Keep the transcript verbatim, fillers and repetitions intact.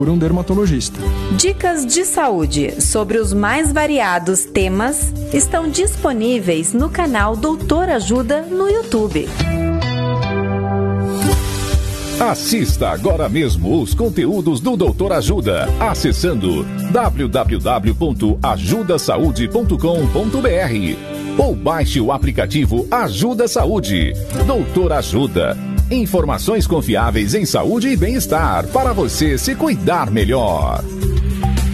por um dermatologista. Dicas de saúde sobre os mais variados temas estão disponíveis no canal Doutor Ajuda no YouTube. Assista agora mesmo os conteúdos do Doutor Ajuda, acessando w w w ponto ajuda saúde ponto com ponto b r ou baixe o aplicativo Ajuda Saúde. Doutor Ajuda. Informações confiáveis em saúde e bem-estar para você se cuidar melhor.